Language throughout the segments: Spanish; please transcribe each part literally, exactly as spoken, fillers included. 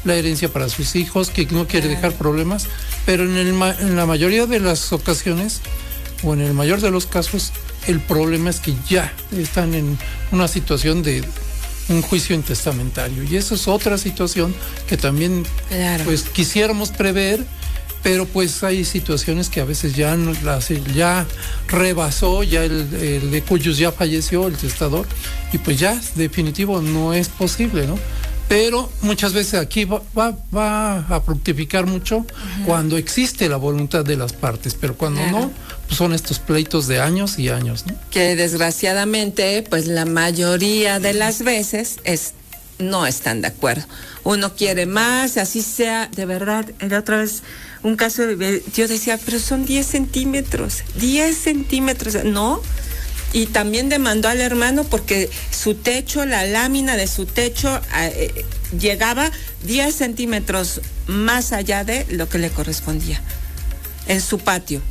la herencia para sus hijos, que no quiere dejar problemas, pero en, el, en la mayoría de las ocasiones, o en el mayor de los casos, el problema es que ya están en una situación de un juicio intestamentario, y eso es otra situación que también claro. pues quisiéramos prever, pero pues hay situaciones que a veces ya las, ya rebasó, ya el, el de cuyos ya falleció el testador, y pues ya definitivo no es posible, ¿no? Pero muchas veces aquí va, va, va a fructificar mucho uh-huh. cuando existe la voluntad de las partes, pero cuando claro. no, pues son estos pleitos de años y años, ¿no? Que desgraciadamente, pues la mayoría de las veces es no están de acuerdo. Uno quiere más, así sea, de verdad, era otra vez un caso, de, yo decía, pero son diez centímetros, diez centímetros, ¿no? Y también demandó al hermano porque su techo, la lámina de su techo eh, llegaba diez centímetros más allá de lo que le correspondía en su patio.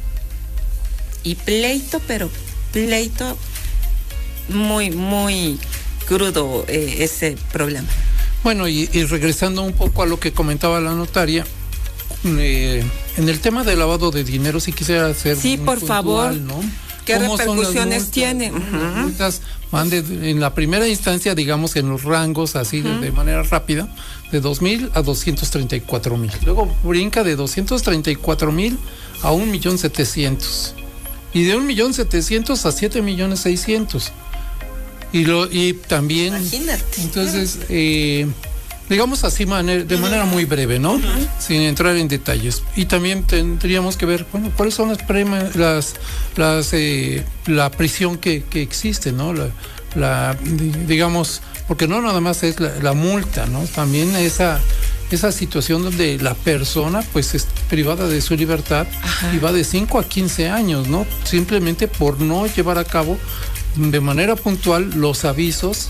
Y pleito, pero pleito muy, muy crudo eh, ese problema. Bueno, y, y regresando un poco a lo que comentaba la notaria, eh, en el tema del lavado de dinero sí quisiera hacer sí, por puntual, favor, ¿no? ¿Qué repercusiones tiene? Uh-huh. Las multas van de, en la primera instancia, digamos, en los rangos así uh-huh. de, de manera rápida, de dos mil a doscientos treinta y cuatro mil. Luego brinca de doscientos treinta y cuatro mil a un millón setecientos. Y de un millón setecientos a siete millones seiscientos. Y lo y también. Imagínate. Entonces, eh, digamos así manera, de manera muy breve, ¿no? Uh-huh. Sin entrar en detalles. Y también tendríamos que ver, bueno, cuáles son las premas, las, las, eh, la prisión que, que existe, ¿no? La, la, digamos, porque no nada más es la, la multa, ¿no? También esa, esa situación donde la persona, pues, es privada de su libertad. Ajá. Y va de cinco a quince años, ¿no? Simplemente por no llevar a cabo de manera puntual los avisos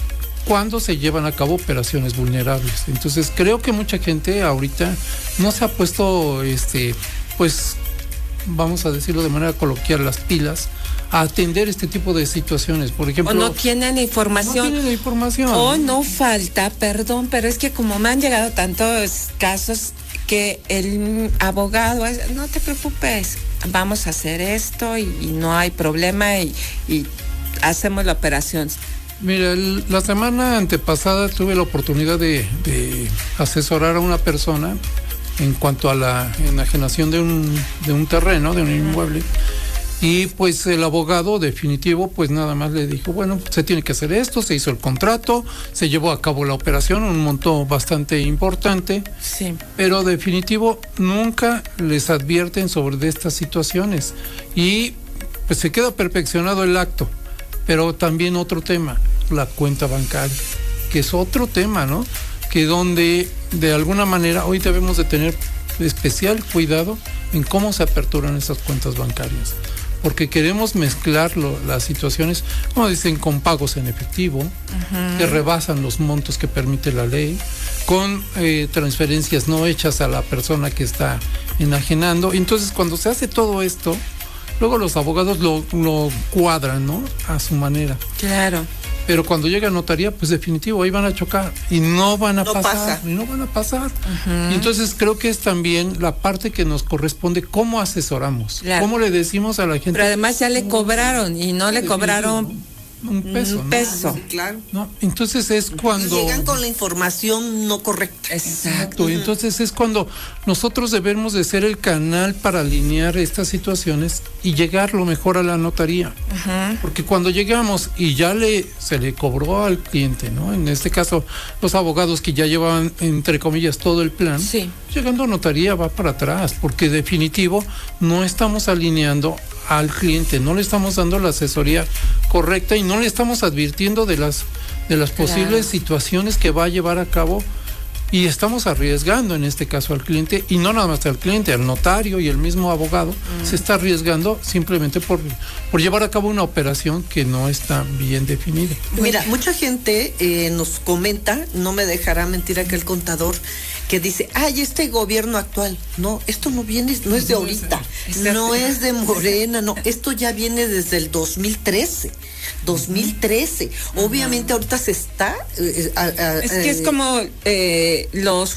cuando se llevan a cabo operaciones vulnerables. Entonces creo que mucha gente ahorita no se ha puesto, este, pues, vamos a decirlo de manera coloquial, las pilas a atender este tipo de situaciones. Por ejemplo, o no tienen información. No tienen información. O no falta, perdón, pero es que como me han llegado tantos casos que el abogado es, no te preocupes, vamos a hacer esto y, y no hay problema y, y hacemos la operación. Mira, el, la semana antepasada tuve la oportunidad de, de asesorar a una persona en cuanto a la enajenación de un, de un terreno, de un inmueble, y pues el abogado definitivo pues nada más le dijo, bueno, se tiene que hacer esto, se hizo el contrato, se llevó a cabo la operación, un monto bastante importante, sí. pero definitivo nunca les advierten sobre estas situaciones y pues se queda perfeccionado el acto. Pero también otro tema, la cuenta bancaria, que es otro tema, ¿no? Que donde de alguna manera hoy debemos de tener especial cuidado en cómo se aperturan esas cuentas bancarias, porque queremos mezclar lo, las situaciones, como dicen, con pagos en efectivo, uh-huh. que rebasan los montos que permite la ley, con eh, transferencias no hechas a la persona que está enajenando. Entonces, cuando se hace todo esto, luego los abogados lo, lo cuadran, ¿no? A su manera. Claro. Pero cuando llega a notaría, pues definitivo, ahí van a chocar y no van a no pasar. Pasa. Y no van a pasar. Uh-huh. Y entonces creo que es también la parte que nos corresponde, cómo asesoramos, claro. cómo le decimos a la gente. Pero además ya le cobraron y no le cobraron un peso. Un ¿no? peso. Sí, claro. ¿No? Entonces es cuando... Llegan con la información no correcta. Exacto. Uh-huh. Entonces es cuando nosotros debemos de ser el canal para alinear estas situaciones y llegar lo mejor a la notaría. Uh-huh. Porque cuando llegamos y ya le se le cobró al cliente, ¿no? En este caso, los abogados que ya llevaban, entre comillas, todo el plan, sí. llegando a notaría va para atrás, porque definitivo no estamos alineando al cliente, no le estamos dando la asesoría correcta y no le estamos advirtiendo de las de las posibles claro. situaciones que va a llevar a cabo y estamos arriesgando en este caso al cliente y no nada más al cliente, al notario y el mismo abogado mm. se está arriesgando simplemente por, por llevar a cabo una operación que no está bien definida. Mira, mucha gente eh, nos comenta, no me dejará mentir aquel contador, que dice, ay, este gobierno actual, no, esto no viene, no es de ahorita, no es de Morena, no, esto ya viene desde el dos mil trece. dos mil trece. Uh-huh. Obviamente ahorita se está... Eh, a, a, es que es como eh, los